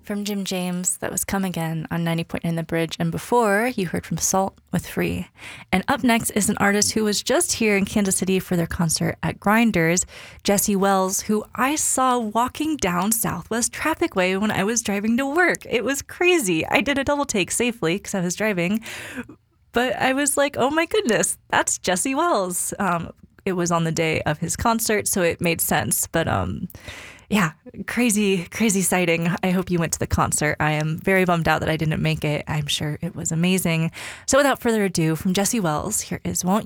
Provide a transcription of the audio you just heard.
From Jim James, that was Come Again on 90.9 The Bridge. And before, you heard from Salt with Free. And up next is an artist who was just here in Kansas City for their concert at Grinders, Jesse Wells, who I saw walking down Southwest Traffic Way when I was driving to work. It was crazy. I did a double take safely because I was driving. But I was like, oh my goodness, that's Jesse Wells. It was on the day of his concert, so it made sense. But yeah, crazy sighting. I hope you went to the concert. I am very bummed out that I didn't make it. I'm sure it was amazing. So without further ado, from Jesse Wells, here is Won't